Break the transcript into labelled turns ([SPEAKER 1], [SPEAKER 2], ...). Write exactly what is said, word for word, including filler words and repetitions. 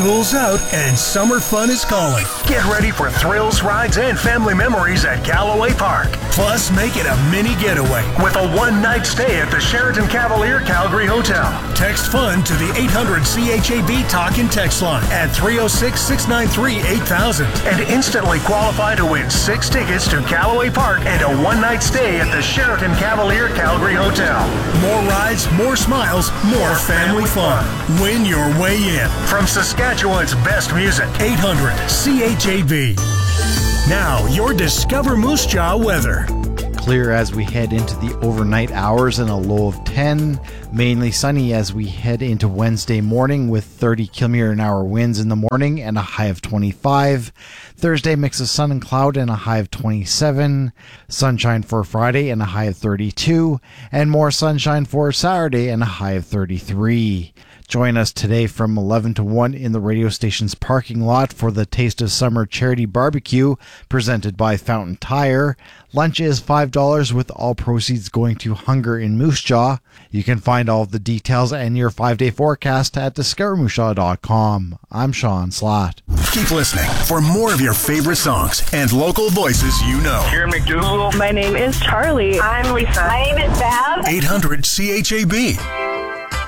[SPEAKER 1] School's out and summer fun is calling. Get ready for thrills, rides, and family memories at Callaway Park. Plus, make it a mini getaway with a one-night stay at the Sheraton Cavalier Calgary Hotel. Text FUN to the eight hundred C H A B talk and text line at three oh six, six nine three, eight thousand and instantly qualify to win six tickets to Callaway Park and a one-night stay at the Sheraton Cavalier Calgary Hotel. More rides, more smiles, more family fun. Win your way in. From Saskatchewan's best music, eight hundred C H A B. Now, your Discover Moose Jaw weather.
[SPEAKER 2] Clear as we head into the overnight hours and a low of ten. Mainly sunny as we head into Wednesday morning with thirty kilometer an hour winds in the morning and a high of twenty-five. Thursday, mix of sun and cloud and a high of twenty-seven. Sunshine for Friday and a high of thirty-two. And more sunshine for Saturday and a high of thirty-three. Join us today from eleven to one in the radio station's parking lot for the Taste of Summer Charity Barbecue presented by Fountain Tire. Lunch is five dollars with all proceeds going to Hunger in Moose Jaw. You can find all of the details and your five-day forecast at discover moose jaw dot com. I'm Sean Slatt.
[SPEAKER 1] Keep listening for more of your favorite songs and local voices you know.
[SPEAKER 3] Karen McDougal.
[SPEAKER 4] My name is Charlie.
[SPEAKER 5] I'm Lisa. My name is Bev.
[SPEAKER 1] eight hundred C H A B.